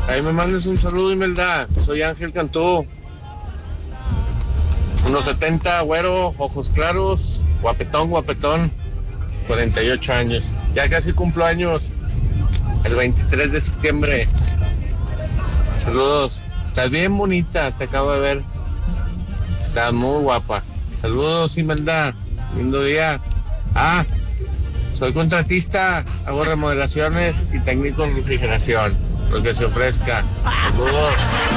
Ahí me mandes un saludo, Imelda. Soy Ángel Cantú. Unos 70, güero, ojos claros, guapetón, 48 años. Ya casi cumplo años, el 23 de septiembre. Saludos. Estás bien bonita, te acabo de ver. Estás muy guapa. Saludos, Imelda. Lindo día. Soy contratista, hago remodelaciones y técnico en refrigeración. Lo que se ofrezca. Saludos.